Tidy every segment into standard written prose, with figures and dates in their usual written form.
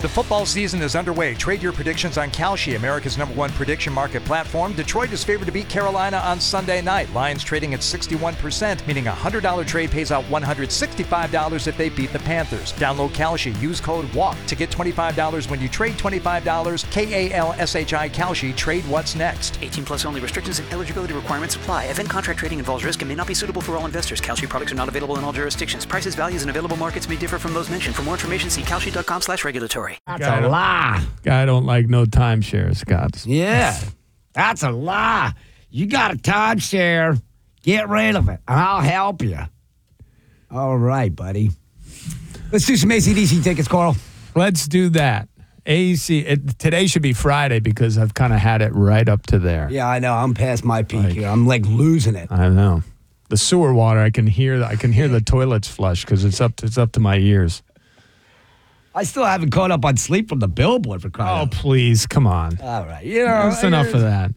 The football season is underway. Trade your predictions on Kalshi, America's #1 prediction market platform. Detroit is favored to beat Carolina on Sunday night. Lions trading at 61%, meaning a $100 trade pays out $165 if they beat the Panthers. Download Kalshi. Use code WALK to get $25 when you trade $25. KALSHI Kalshi. Trade what's next. 18 plus only. Restrictions and eligibility requirements apply. Event contract trading involves risk and may not be suitable for all investors. Kalshi products are not available in all jurisdictions. Prices, values, and available markets may differ from those mentioned. For more information, see kalshi.com/regulatory. That's a lie. Guy don't like no timeshare, Scott. Yeah, that's a lie. You got a timeshare. Get rid of it, and I'll help you. All right, buddy. Let's do some AC/DC tickets, Carl. Let's do that. Today should be Friday because I've kind of had it right up to there. Yeah, I know. I'm past my peak here. I'm like losing it. I know. The sewer water, I can hear the toilets flush because it's up to my ears. I still haven't caught up on sleep from the billboard for crying Oh, out. please, come on. All right. That's enough of that.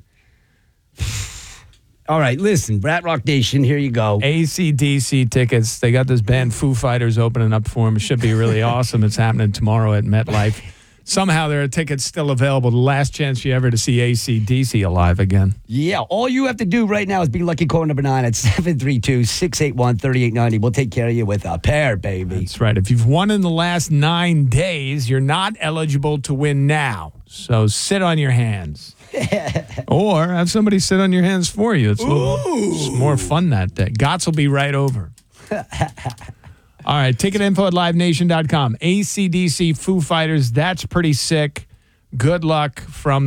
All right, listen, Brat Rock Nation, here you go. AC/DC tickets. They got this band Foo Fighters opening up for them. It should be really awesome. It's happening tomorrow at MetLife. Somehow there are tickets still available. The last chance you ever to see AC/DC alive again. Yeah, all you have to do right now is be lucky caller number 9 at 732-681-3890. We'll take care of you with a pair, baby. That's right. If you've won in the last 9 days, you're not eligible to win now. So sit on your hands. Or have somebody sit on your hands for you. It's more fun that day. Gots will be right over. All right, ticket info at livenation.com. AC/DC Foo Fighters, that's pretty sick. Good luck from